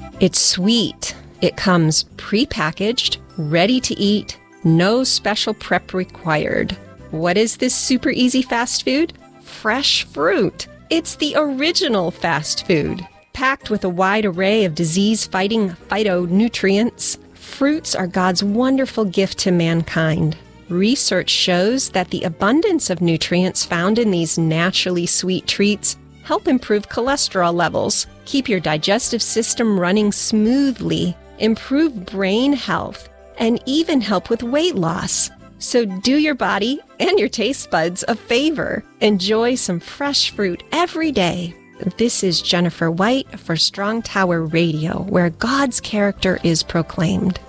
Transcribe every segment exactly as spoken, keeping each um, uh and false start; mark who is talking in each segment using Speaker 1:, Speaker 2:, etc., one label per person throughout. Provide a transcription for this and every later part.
Speaker 1: It's sweet. It comes pre-packaged, ready to eat, no special prep required. What is this super easy fast food? Fresh fruit. It's the original fast food. Packed with a wide array of disease-fighting phytonutrients, fruits are God's wonderful gift to mankind. Research shows that the abundance of nutrients found in these naturally sweet treats help improve cholesterol levels, keep your digestive system running smoothly, improve brain health, and even help with weight loss. So do your body and your taste buds a favor. Enjoy some fresh fruit every day. This is Jennifer White for Strong Tower Radio, where God's character is proclaimed.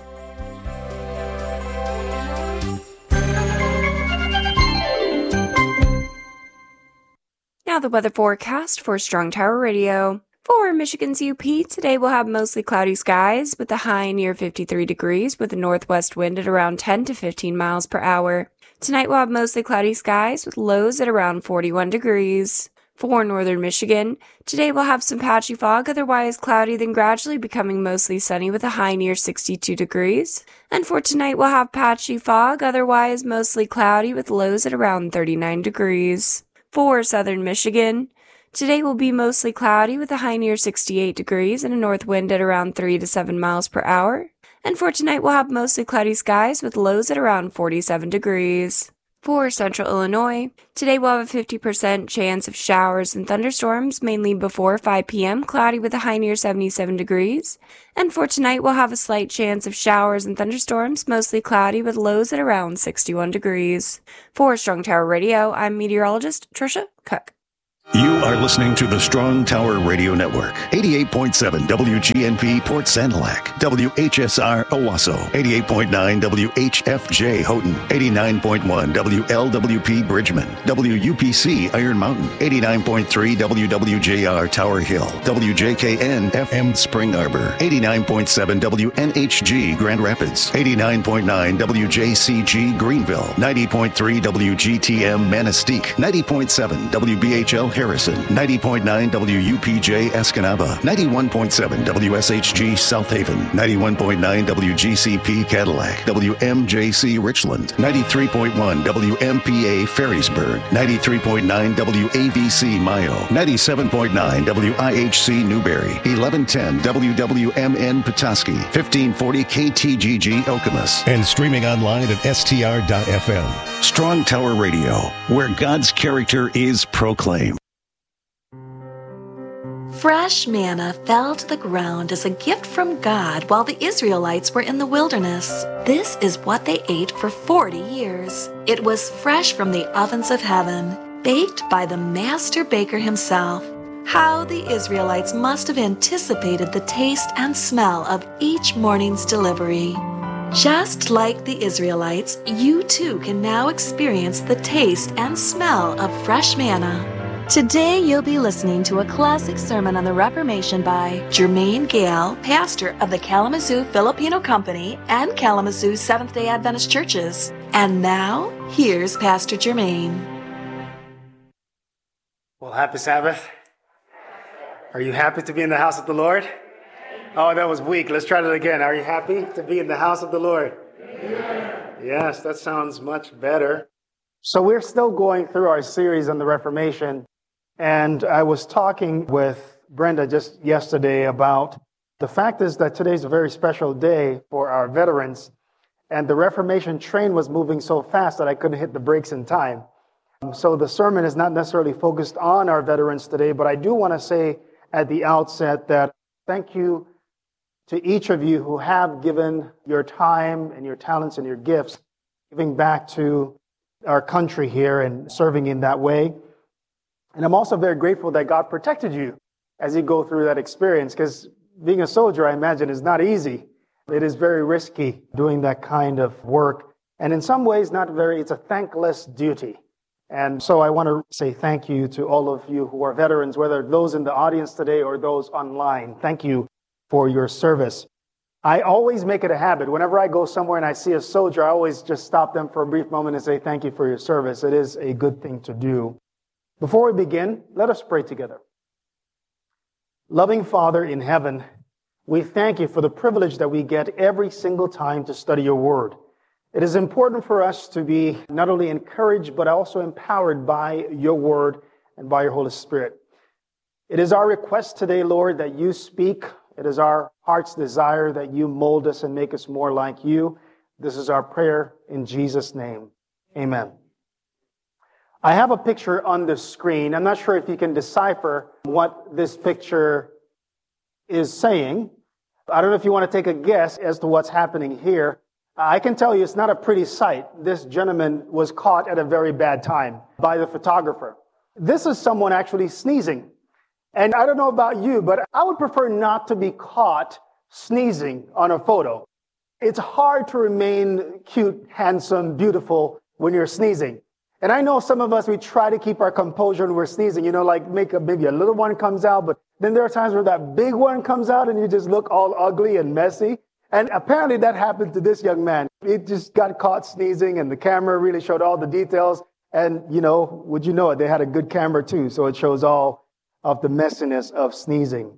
Speaker 2: Now the weather forecast for Strong Tower Radio. For Michigan's U P, today we'll have mostly cloudy skies with a high near fifty-three degrees with a northwest wind at around ten to fifteen miles per hour. Tonight we'll have mostly cloudy skies with lows at around forty-one degrees. For northern Michigan, today we'll have some patchy fog, otherwise cloudy, then gradually becoming mostly sunny with a high near sixty-two degrees. And for tonight we'll have patchy fog, otherwise mostly cloudy with lows at around thirty-nine degrees. For southern Michigan, today will be mostly cloudy with a high near sixty-eight degrees and a north wind at around three to seven miles per hour. And for tonight, we'll have mostly cloudy skies with lows at around forty-seven degrees. For central Illinois, today we'll have a fifty percent chance of showers and thunderstorms, mainly before five p.m., cloudy with a high near seventy-seven degrees. And for tonight, we'll have a slight chance of showers and thunderstorms, mostly cloudy with lows at around sixty-one degrees. For Strong Tower Radio, I'm meteorologist Trisha Cook.
Speaker 3: You are listening to the Strong Tower Radio Network. eighty-eight point seven W G N P Port Sanilac, W H S R Owasso, eighty-eight point nine W H F J Houghton, eighty-nine point one W L W P Bridgman, W U P C Iron Mountain, eighty-nine point three W W J R Tower Hill, W J K N F M Spring Arbor, eighty-nine point seven W N H G Grand Rapids, eighty-nine point nine W J C G Greenville, ninety point three W G T M Manistee, ninety point seven W B H L Harrison, ninety point nine W U P J Escanaba, ninety-one point seven W S H G South Haven, ninety-one point nine W G C P Cadillac, W M J C Richland, ninety-three point one W M P A Ferrysburg, ninety-three point nine W A V C Mayo, ninety-seven point nine W I H C Newberry, eleven ten W W M N Petoskey, fifteen forty K T G G Okemos, and streaming online at S T R dot F M. Strong Tower Radio, where God's character is proclaimed.
Speaker 4: Fresh manna fell to the ground as a gift from God while the Israelites were in the wilderness. This is what they ate for forty years. It was fresh from the ovens of heaven, baked by the master baker himself. How the Israelites must have anticipated the taste and smell of each morning's delivery. Just like the Israelites, you too can now experience the taste and smell of fresh manna. Today you'll be listening to a classic sermon on the Reformation by Jermaine Gale, pastor of the Kalamazoo Filipino Company and Kalamazoo Seventh-day Adventist Churches. And now, here's Pastor Jermaine.
Speaker 5: Well, happy Sabbath. Are you happy to be in the house of the Lord? Oh, that was weak. Let's try that again. Are you happy to be in the house of the Lord? Yes, that sounds much better. So we're still going through our series on the Reformation. And I was talking with Brenda just yesterday about the fact is that today's a very special day for our veterans. And the Reformation train was moving so fast that I couldn't hit the brakes in time. So the sermon is not necessarily focused on our veterans today, but I do want to say at the outset that thank you to each of you who have given your time and your talents and your gifts, giving back to our country here and serving in that way. And I'm also very grateful that God protected you as you go through that experience, because being a soldier, I imagine, is not easy. It is very risky doing that kind of work. And in some ways, not very, it's a thankless duty. And so I want to say thank you to all of you who are veterans, whether those in the audience today or those online. Thank you for your service. I always make it a habit. Whenever I go somewhere and I see a soldier, I always just stop them for a brief moment and say thank you for your service. It is a good thing to do. Before we begin, let us pray together. Loving Father in heaven, We thank you for the privilege that we get every single time to study your word. It is important for us to be not only encouraged, but also empowered by your word and by your Holy Spirit. It is our request today, Lord, that you speak. It is our heart's desire that you mold us and make us more like you. This is our prayer in Jesus' name. Amen. I have a picture on the screen. I'm not sure if you can decipher what this picture is saying. I don't know if you want to take a guess as to what's happening here. I can tell you it's not a pretty sight. This gentleman was caught at a very bad time by the photographer. This is someone actually sneezing. And I don't know about you, but I would prefer not to be caught sneezing on a photo. It's hard to remain cute, handsome, beautiful when you're sneezing. And I know some of us, we try to keep our composure when we're sneezing, you know, like make a, maybe a little one comes out, but then there are times where that big one comes out and you just look all ugly and messy. And apparently that happened to this young man. He just got caught sneezing and the camera really showed all the details. And, you know, would you know it? They had a good camera too. So it shows all of the messiness of sneezing.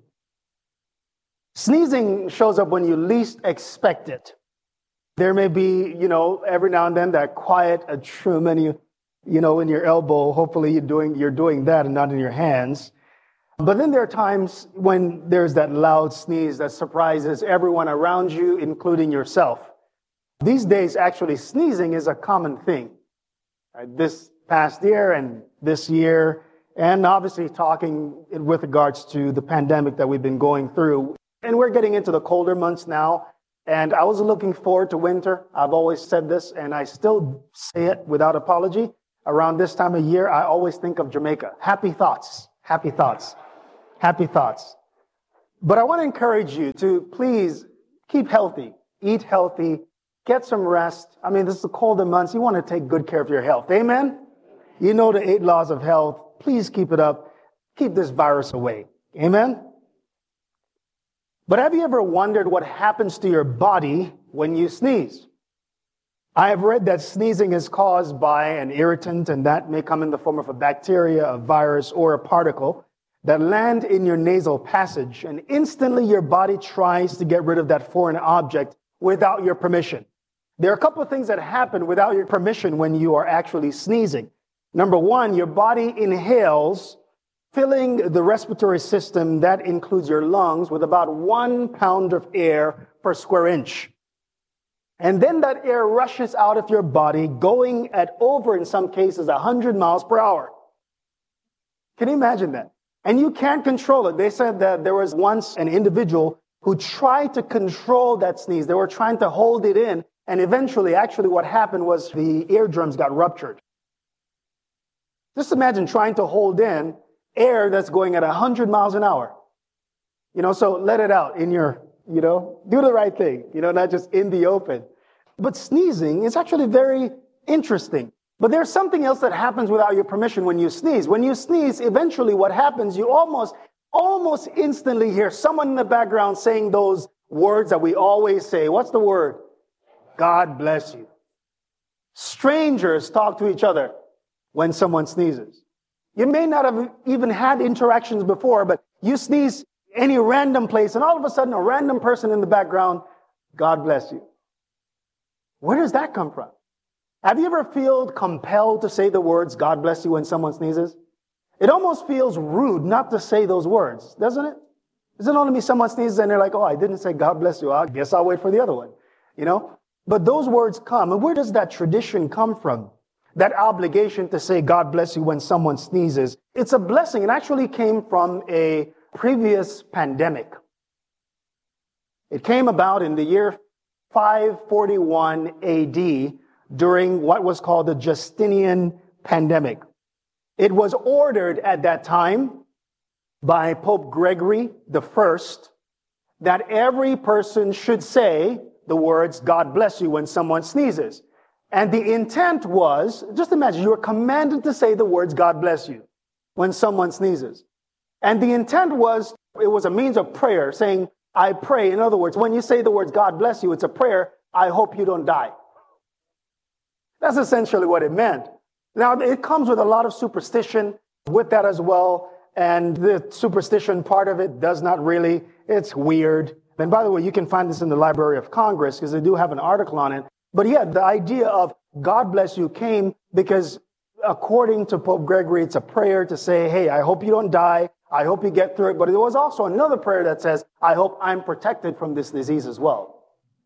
Speaker 5: Sneezing shows up when you least expect it. There may be, you know, every now and then that quiet attunement, you, you know, in your elbow. Hopefully you're doing, you're doing that and not in your hands. But then there are times when there's that loud sneeze that surprises everyone around you, including yourself. These days, actually, sneezing is a common thing. Right? This past year and this year, and obviously talking with regards to the pandemic that we've been going through. And we're getting into the colder months now. And I was looking forward to winter. I've always said this, and I still say it without apology. Around this time of year, I always think of Jamaica. Happy thoughts. Happy thoughts. Happy thoughts. But I want to encourage you to please keep healthy, eat healthy, get some rest. I mean, this is the colder months. You want to take good care of your health. Amen? You know the eight laws of health. Please keep it up. Keep this virus away. Amen? But have you ever wondered what happens to your body when you sneeze? I have read that sneezing is caused by an irritant, and that may come in the form of a bacteria, a virus, or a particle that land in your nasal passage, and instantly your body tries to get rid of that foreign object without your permission. There are a couple of things that happen without your permission when you are actually sneezing. Number one, your body inhales, filling the respiratory system that includes your lungs with about one pound of air per square inch. And then that air rushes out of your body, going at over, in some cases, one hundred miles per hour. Can you imagine that? And you can't control it. They said that there was once an individual who tried to control that sneeze. They were trying to hold it in. And eventually, actually, what happened was the eardrums got ruptured. Just imagine trying to hold in air that's going at one hundred miles an hour. You know, so let it out in your, you know, do the right thing, you know, not just in the open. But sneezing is actually very interesting. But there's something else that happens without your permission when you sneeze. When you sneeze, eventually what happens, you almost, almost instantly hear someone in the background saying those words that we always say. What's the word? God bless you. Strangers talk to each other when someone sneezes. You may not have even had interactions before, but you sneeze any random place, and all of a sudden a random person in the background, God bless you. Where does that come from? Have you ever felt compelled to say the words, God bless you, when someone sneezes? It almost feels rude not to say those words, doesn't it? Isn't it only me someone sneezes and they're like, oh, I didn't say God bless you. I guess I'll wait for the other one, you know? But those words come. And where does that tradition come from? That obligation to say God bless you when someone sneezes. It's a blessing. It actually came from a previous pandemic. It came about in the year five forty-one A D during what was called the Justinian pandemic. It was ordered at that time by Pope Gregory the First that every person should say the words, God bless you, when someone sneezes. And the intent was, just imagine, you are commanded to say the words, God bless you, when someone sneezes. And the intent was, it was a means of prayer, saying, I pray. In other words, when you say the words, God bless you, it's a prayer, I hope you don't die. That's essentially what it meant. Now, it comes with a lot of superstition with that as well. And the superstition part of it does not really, it's weird. And by the way, you can find this in the Library of Congress because they do have an article on it. But yeah, the idea of God bless you came because according to Pope Gregory, it's a prayer to say, hey, I hope you don't die. I hope you get through it. But there was also another prayer that says, I hope I'm protected from this disease as well.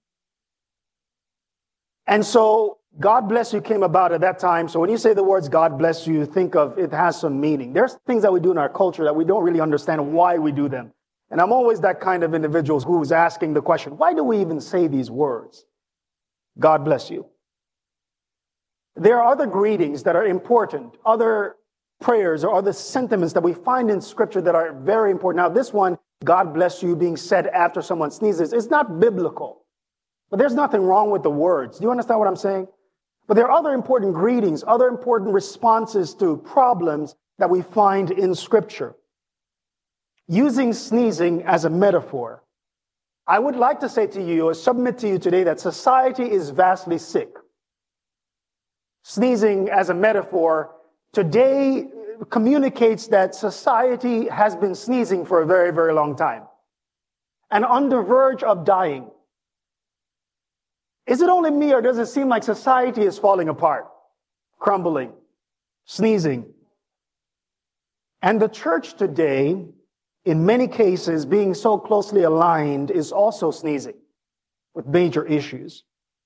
Speaker 5: And so God bless you came about at that time. So when you say the words God bless you, think of it has some meaning. There's things that we do in our culture that we don't really understand why we do them. And I'm always that kind of individual who's asking the question, why do we even say these words? God bless you. There are other greetings that are important, other prayers or other sentiments that we find in Scripture that are very important. Now, this one, God bless you, being said after someone sneezes, is not biblical. But there's nothing wrong with the words. Do you understand what I'm saying? But there are other important greetings, other important responses to problems that we find in Scripture. Using sneezing as a metaphor, I would like to say to you or submit to you today that society is vastly sick. Sneezing as a metaphor today communicates that society has been sneezing for a very, very long time and on the verge of dying. Is it only me, or does it seem like society is falling apart, crumbling, sneezing? And the church today, in many cases, being so closely aligned, is also sneezing with major issues.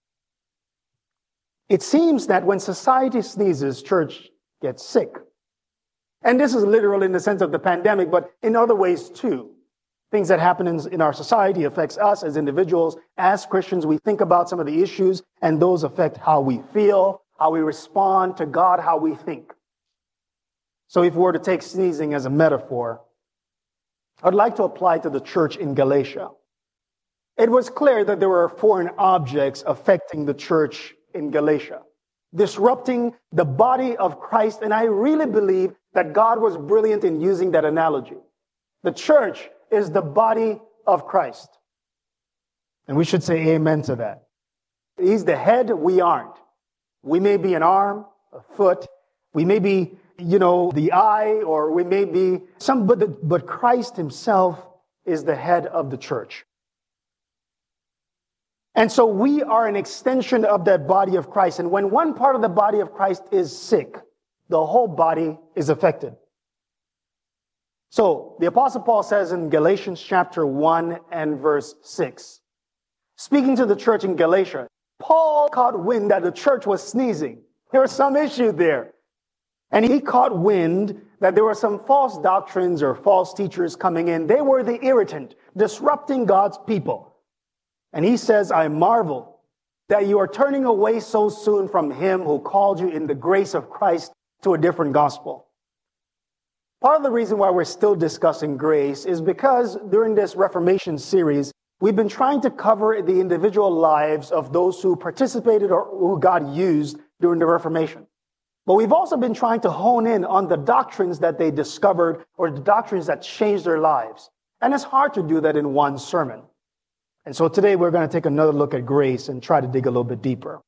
Speaker 5: It seems that when society sneezes, church gets sick. And this is literal in the sense of the pandemic, but in other ways too. Things that happen in, in our society affects us as individuals. As Christians, we think about some of the issues, and those affect how we feel, how we respond to God, how we think. So if we were to take sneezing as a metaphor, I'd like to apply to the church in Galatia. It was clear that there were foreign objects affecting the church in Galatia, disrupting the body of Christ, and I really believe that God was brilliant in using that analogy. The church is the body of Christ. And we should say amen to that. He's the head, we aren't. We may be an arm, a foot, we may be, you know, the eye, or we may be some, but, the, but Christ himself is the head of the church. And so we are an extension of that body of Christ. And when one part of the body of Christ is sick, the whole body is affected. So the Apostle Paul says in Galatians chapter one and verse six, speaking to the church in Galatia, Paul caught wind that the church was sneezing. There was some issue there. And he caught wind that there were some false doctrines or false teachers coming in. They were the irritant, disrupting God's people. And he says, I marvel that you are turning away so soon from him who called you in the grace of Christ to a different gospel. Part of the reason why we're still discussing grace is because during this Reformation series, we've been trying to cover the individual lives of those who participated or who God used during the Reformation. But we've also been trying to hone in on the doctrines that they discovered or the doctrines that changed their lives. And it's hard to do that in one sermon. And so today we're going to take another look at grace and try to dig a little bit deeper.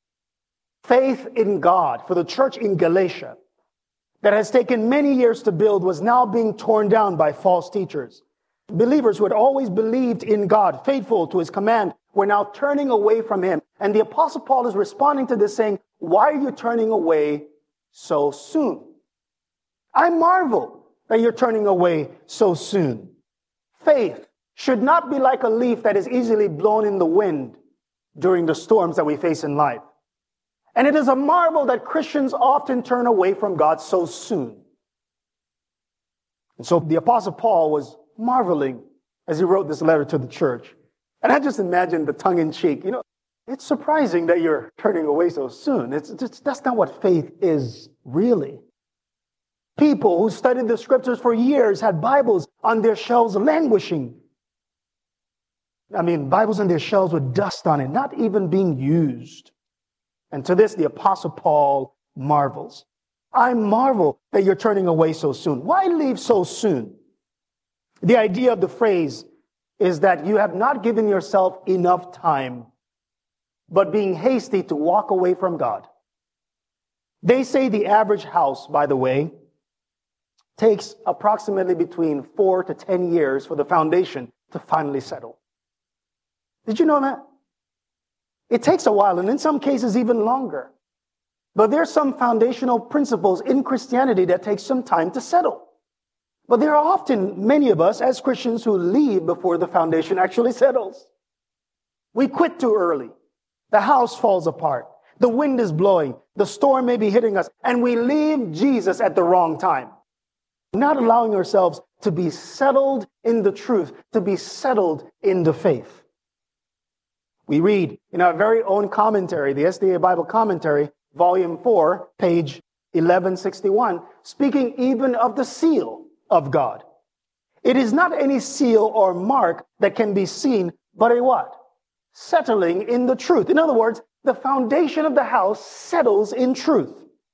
Speaker 5: Faith in God for the church in Galatia that has taken many years to build was now being torn down by false teachers. Believers who had always believed in God, faithful to his command, were now turning away from him. And the Apostle Paul is responding to this saying, why are you turning away so soon? I marvel that you're turning away so soon. Faith should not be like a leaf that is easily blown in the wind during the storms that we face in life. And it is a marvel that Christians often turn away from God so soon. And so the Apostle Paul was marveling as he wrote this letter to the church. And I just imagine the tongue-in-cheek, you know, it's surprising that you're turning away so soon. It's, it's, that's not what faith is, really. People who studied the scriptures for years had Bibles on their shelves languishing. I mean, Bibles on their shelves with dust on it, not even being used. And to this, the Apostle Paul marvels. I marvel that you're turning away so soon. Why leave so soon? The idea of the phrase is that you have not given yourself enough time, but being hasty to walk away from God. They say the average house, by the way, takes approximately between four to ten years for the foundation to finally settle. Did you know that? It takes a while, and in some cases even longer. But there's some foundational principles in Christianity that take some time to settle. But there are often many of us as Christians who leave before the foundation actually settles. We quit too early. The house falls apart. The wind is blowing. The storm may be hitting us. And we leave Jesus at the wrong time. Not allowing ourselves to be settled in the truth, to be settled in the faith. We read in our very own commentary, the S D A Bible Commentary, Volume four, page eleven sixty-one, speaking even of the seal of God. It is not any seal or mark that can be seen, but a what? Settling in the truth. In other words, the foundation of the house settles in truth.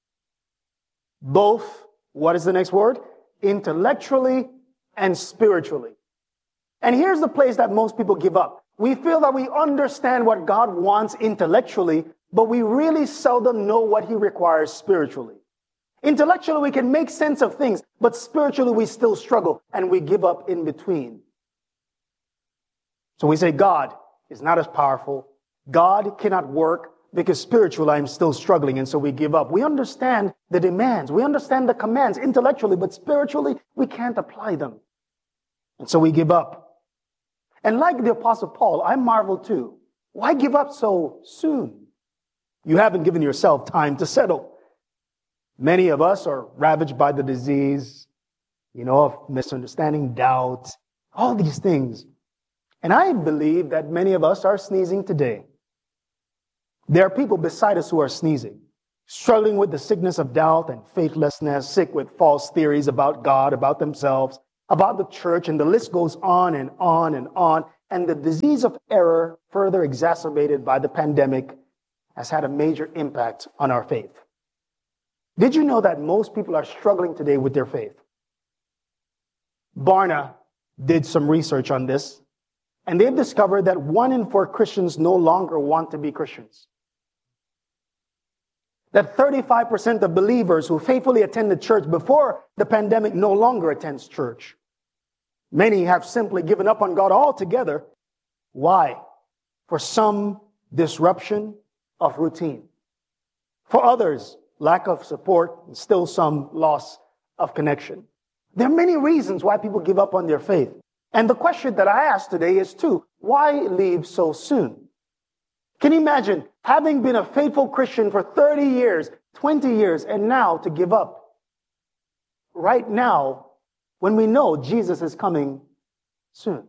Speaker 5: Both, what is the next word? Intellectually and spiritually. And here's the place that most people give up. We feel that we understand what God wants intellectually, but we really seldom know what he requires spiritually. Intellectually, we can make sense of things, but spiritually, we still struggle, and we give up in between. So we say, God is not as powerful. God cannot work because spiritually, I'm still struggling, and so we give up. We understand the demands. We understand the commands intellectually, but spiritually, we can't apply them. And so we give up. And like the Apostle Paul, I marvel too. Why give up so soon? You haven't given yourself time to settle. Many of us are ravaged by the disease, you know, of misunderstanding, doubt, all these things. And I believe that many of us are sneezing today. There are people beside us who are sneezing, struggling with the sickness of doubt and faithlessness, sick with false theories about God, about themselves, about the church, and the list goes on and on and on. And the disease of error, further exacerbated by the pandemic, has had a major impact on our faith. Did you know that most people are struggling today with their faith? Barna did some research on this, and they've discovered that one in four Christians no longer want to be Christians. That thirty-five percent of believers who faithfully attended church before the pandemic no longer attends church. Many have simply given up on God altogether. Why? For some, disruption of routine. For others, lack of support, and still some loss of connection. There are many reasons why people give up on their faith. And the question that I ask today is too, why leave so soon? Can you imagine having been a faithful Christian for thirty years, twenty years, and now to give up? Right now, when we know Jesus is coming soon.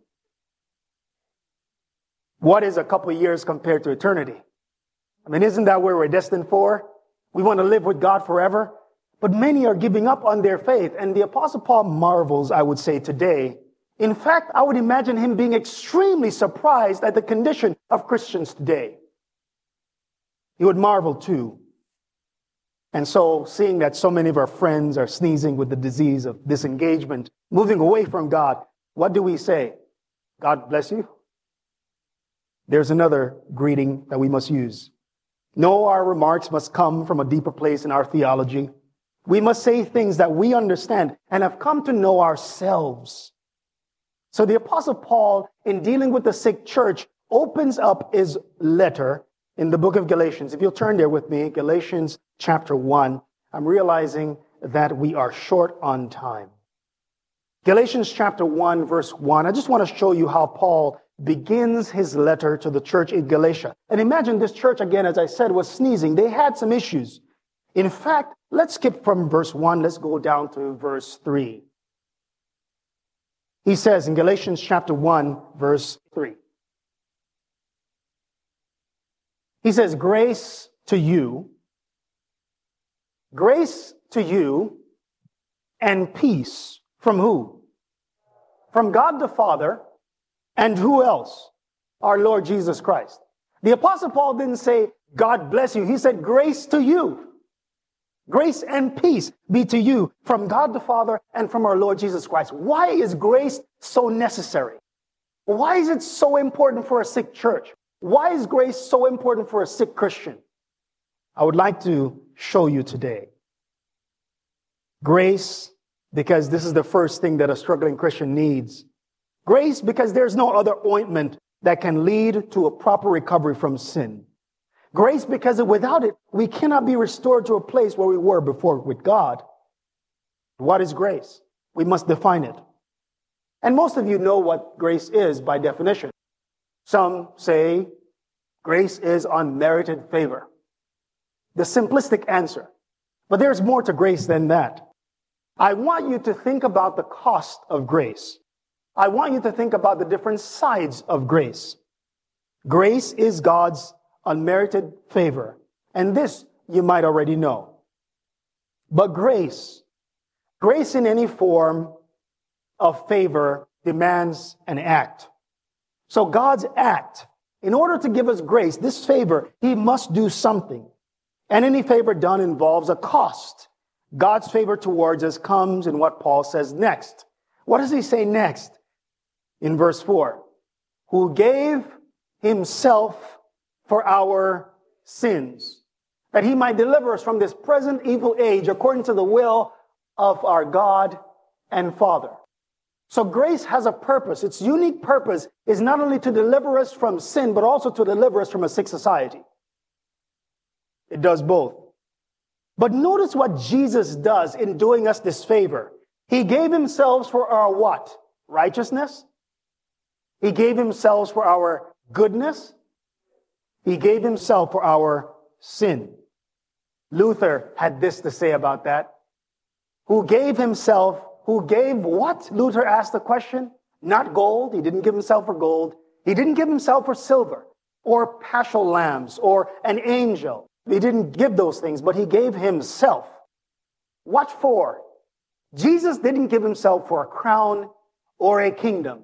Speaker 5: What is a couple of years compared to eternity? I mean, isn't that where we're destined for? We want to live with God forever. But many are giving up on their faith. And the Apostle Paul marvels, I would say, today. In fact, I would imagine him being extremely surprised at the condition of Christians today. He would marvel too. And so, seeing that so many of our friends are sneezing with the disease of disengagement, moving away from God, what do we say? God bless you. There's another greeting that we must use. No, our remarks must come from a deeper place in our theology. We must say things that we understand and have come to know ourselves. So the Apostle Paul, in dealing with the sick church, opens up his letter in the book of Galatians. If you'll turn there with me, Galatians chapter one. I'm realizing that we are short on time. Galatians chapter one, verse one. I just want to show you how Paul begins his letter to the church in Galatia. And imagine this church, again, as I said, was sneezing. They had some issues. In fact, let's skip from verse one. Let's go down to verse three. He says in Galatians chapter one, verse three. He says, grace to you, grace to you, and peace from who? From God the Father, and who else? Our Lord Jesus Christ. The Apostle Paul didn't say, God bless you. He said, grace to you. Grace and peace be to you from God the Father and from our Lord Jesus Christ. Why is grace so necessary? Why is it so important for a sick church? Why is grace so important for a sick Christian? I would like to show you today. Grace, because this is the first thing that a struggling Christian needs. Grace, because there's no other ointment
Speaker 6: that can lead to a proper recovery from sin. Grace, because without it, we cannot be restored to a place where we were before with God. What is grace? We must define it. And most of you know what grace is by definition. Some say grace is unmerited favor. The simplistic answer. But there's more to grace than that. I want you to think about the cost of grace. I want you to think about the different sides of grace. Grace is God's unmerited favor. And this you might already know. But grace, grace in any form of favor demands an act. So God's act, in order to give us grace, this favor, he must do something. And any favor done involves a cost. God's favor towards us comes in what Paul says next. What does he say next? In verse four, who gave himself for our sins, that he might deliver us from this present evil age according to the will of our God and Father. So grace has a purpose. Its unique purpose is not only to deliver us from sin, but also to deliver us from a sick society. It does both. But notice what Jesus does in doing us this favor. He gave himself for our what? Righteousness? He gave himself for our goodness? He gave himself for our sin. Luther had this to say about that. Who gave himself, who gave what? Luther asked the question. Not gold. He didn't give himself for gold. He didn't give himself for silver or paschal lambs or an angel. He didn't give those things, but he gave himself. What for? Jesus didn't give himself for a crown or a kingdom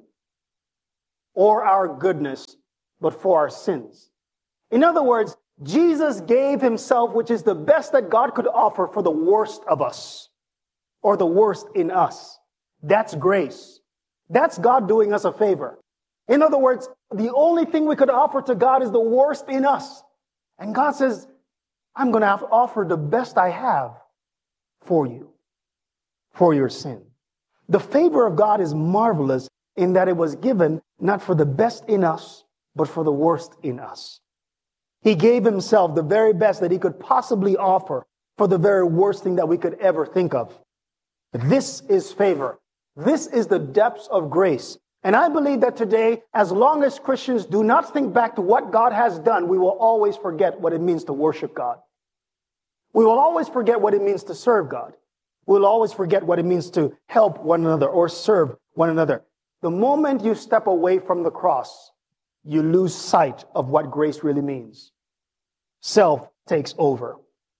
Speaker 6: or our goodness, but for our sins. In other words, Jesus gave himself, which is the best that God could offer for the worst of us or the worst in us. That's grace. That's God doing us a favor. In other words, the only thing we could offer to God is the worst in us. And God says, I'm going to have to offer the best I have for you, for your sin. The favor of God is marvelous in that it was given not for the best in us, but for the worst in us. He gave himself the very best that he could possibly offer for the very worst thing that we could ever think of. This is favor. This is the depths of grace. And I believe that today, as long as Christians do not think back to what God has done, we will always forget what it means to worship God. We will always forget what it means to serve God. We'll always forget what it means to help one another or serve one another. The moment you step away from the cross, you lose sight of what grace really means. Self takes over.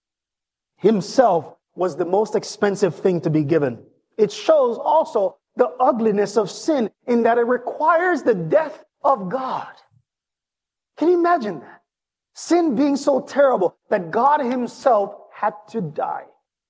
Speaker 6: Himself was the most expensive thing to be given. It shows also the ugliness of sin in that it requires the death of God. Can you imagine that? Sin being so terrible that God himself had to die.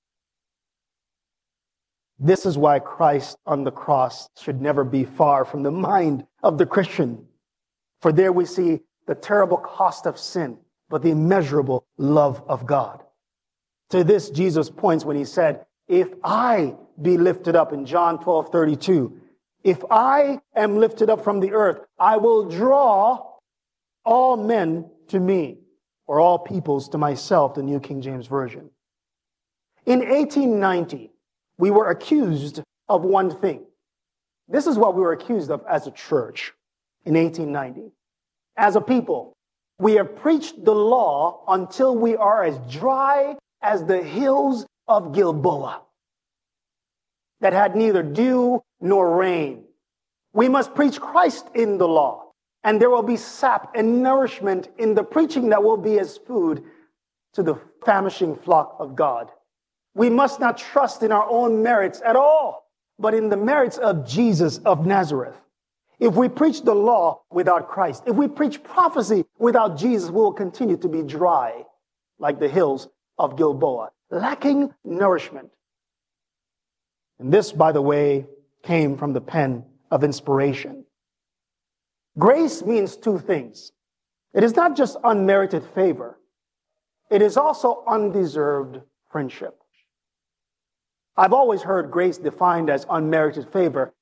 Speaker 6: This is why Christ on the cross should never be far from the mind of the Christian. For there we see the terrible cost of sin, but the immeasurable love of God. To this Jesus points when he said, if I be lifted up in John twelve thirty-two, if I am lifted up from the earth, I will draw all men to me, or all peoples to myself, the New King James Version. In eighteen ninety, we were accused of one thing. This is what we were accused of as a church in eighteen ninety. As a people, we have preached the law until we are as dry as the hills of Gilboa that had neither dew nor rain. We must preach Christ in the law, and there will be sap and nourishment in the preaching that will be as food to the famishing flock of God. We must not trust in our own merits at all, but in the merits of Jesus of Nazareth. If we preach the law without Christ, if we preach prophecy without Jesus, we will continue to be dry like the hills of Gilboa, lacking nourishment. And this, by the way, came from the pen of inspiration. Grace means two things. It is not just unmerited favor. It is also undeserved friendship. I've always heard grace defined as unmerited favor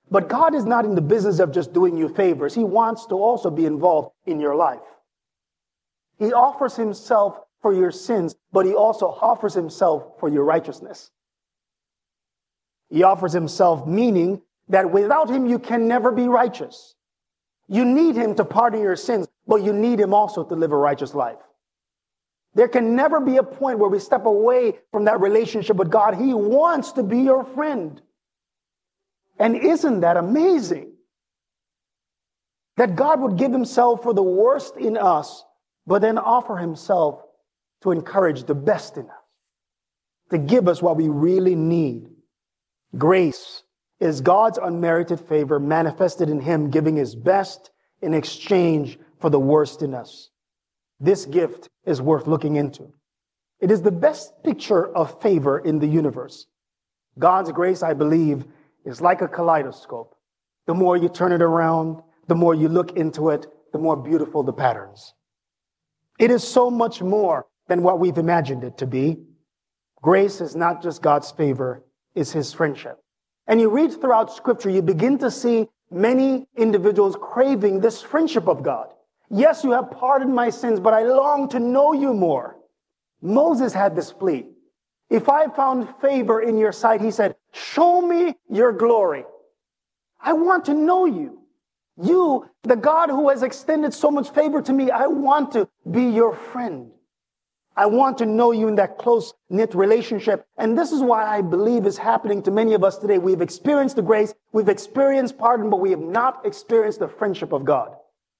Speaker 6: But God is not in the business of just doing you favors. He wants to also be involved in your life. He offers himself for your sins, but he also offers himself for your righteousness. He offers himself, meaning that without him, you can never be righteous. You need him to pardon your sins, but you need him also to live a righteous life. There can never be a point where we step away from that relationship with God. He wants to be your friend. And isn't that amazing? That God would give himself for the worst in us, but then offer himself to encourage the best in us, to give us what we really need. Grace is God's unmerited favor manifested in him giving his best in exchange for the worst in us. This gift is worth looking into. It is the best picture of favor in the universe. God's grace, I believe, is like a kaleidoscope. The more you turn it around, the more you look into it, the more beautiful the patterns. It is so much more than what we've imagined it to be. Grace is not just God's favor, it's his friendship. And you read throughout Scripture, you begin to see many individuals craving this friendship of God. Yes, you have pardoned my sins, but I long to know you more. Moses had this plea. If I found favor in your sight, he said, show me your glory. I want to know you. You, the God who has extended so much favor to me, I want to be your friend. I want to know you in that close-knit relationship. And this is why I believe is happening to many of us today. We've experienced the grace, we've experienced pardon, but we have not experienced the friendship of God.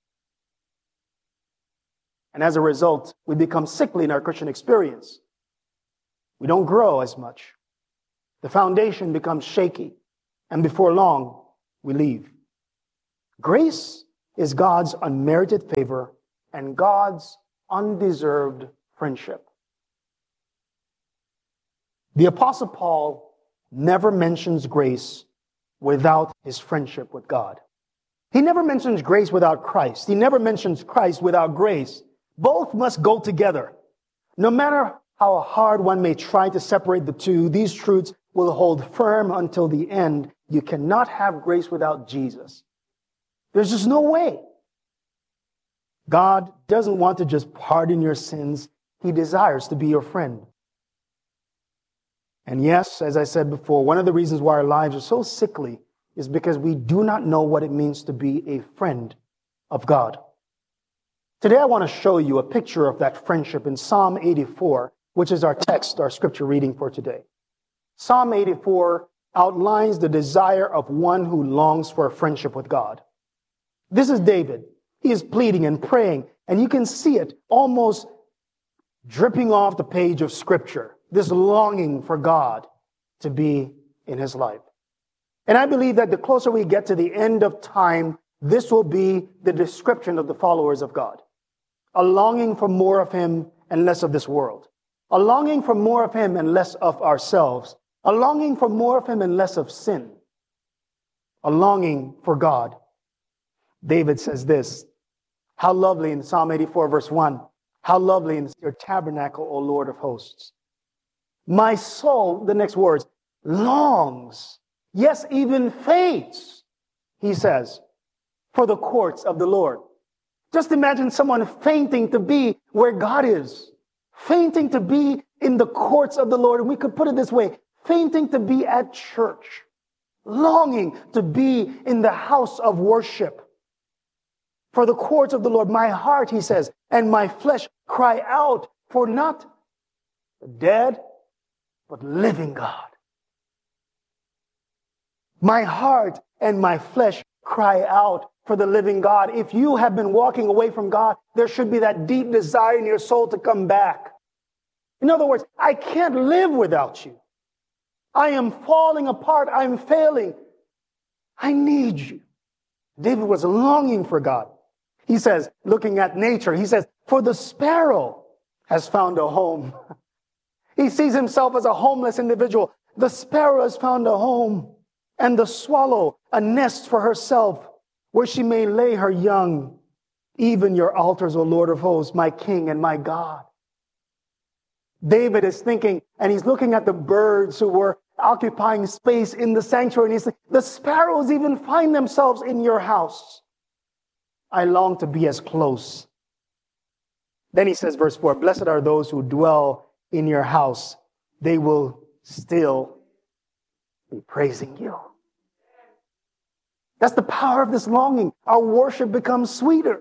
Speaker 6: And as a result, we become sickly in our Christian experience. We don't grow as much. The foundation becomes shaky. And before long, we leave. Grace is God's unmerited favor and God's undeserved friendship. The Apostle Paul never mentions grace without his friendship with God. He never mentions grace without Christ. He never mentions Christ without grace. Both must go together. No matter how hard one may try to separate the two, these truths will hold firm until the end. You cannot have grace without Jesus. There's just no way. God doesn't want to just pardon your sins. He desires to be your friend. And yes, as I said before, one of the reasons why our lives are so sickly is because we do not know what it means to be a friend of God. Today I want to show you a picture of that friendship in Psalm eighty-four, which is our text, our scripture reading for today. Psalm eighty-four outlines the desire of one who longs for a friendship with God. This is David. He is pleading and praying, and you can see it almost dripping off the page of Scripture, this longing for God to be in his life. And I believe that the closer we get to the end of time, this will be the description of the followers of God. A longing for more of him and less of this world. A longing for more of him and less of ourselves. A longing for more of him and less of sin. A longing for God. David says this, how lovely in Psalm eighty-four verse one, how lovely is your tabernacle, O Lord of hosts. My soul, the next words, longs, yes, even faints, he says, for the courts of the Lord. Just imagine someone fainting to be where God is, fainting to be in the courts of the Lord. And we could put it this way, fainting to be at church, longing to be in the house of worship. For the courts of the Lord, my heart, he says, and my flesh cry out for not the dead, but living God. My heart and my flesh cry out for the living God. If you have been walking away from God, there should be that deep desire in your soul to come back. In other words, I can't live without you. I am falling apart. I am failing. I need you. David was longing for God. He says, looking at nature, he says, for the sparrow has found a home. He sees himself as a homeless individual. The sparrow has found a home, and the swallow a nest for herself, where she may lay her young. Even your altars, O Lord of hosts, my King and my God. David is thinking, and he's looking at the birds who were occupying space in the sanctuary. And he said, the sparrows even find themselves in your house. I long to be as close. Then he says, verse four, blessed are those who dwell in your house. They will still be praising you. That's the power of this longing. Our worship becomes sweeter.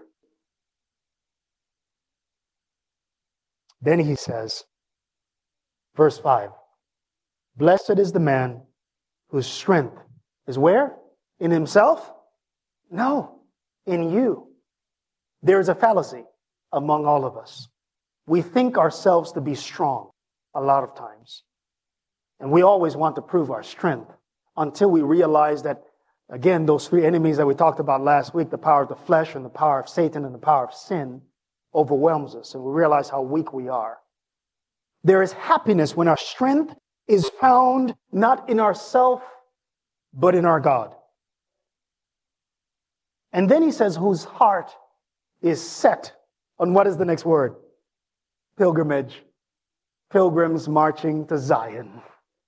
Speaker 6: Then he says, verse five, blessed is the man whose strength is where? In himself? No, in you. There is a fallacy among all of us. We think ourselves to be strong a lot of times. And we always want to prove our strength until we realize that, again, those three enemies that we talked about last week, the power of the flesh and the power of Satan and the power of sin, overwhelms us, and we realize how weak we are. There is happiness when our strength is found not in ourself, but in our God. And then he says, whose heart is set on what is the next word? Pilgrimage. Pilgrims marching to Zion.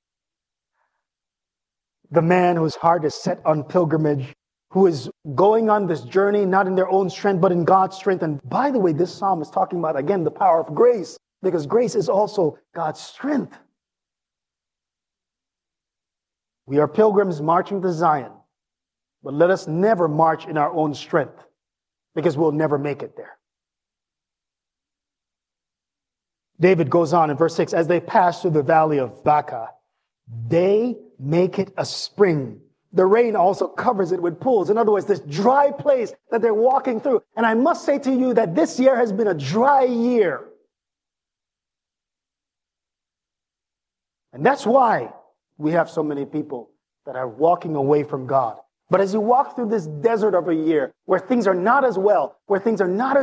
Speaker 6: The man whose heart is set on pilgrimage, who is going on this journey, not in their own strength, but in God's strength. And by the way, this psalm is talking about, again, the power of grace, because grace is also God's strength. We are pilgrims marching to Zion, but let us never march in our own strength, because we'll never make it there. David goes on in verse six, as they pass through the valley of Baca, they make it a spring. The rain also covers it with pools. In other words, this dry place that they're walking through. And I must say to you that this year has been a dry year. And that's why we have so many people that are walking away from God. But as you walk through this desert of a year, where things are not as well, where things are not as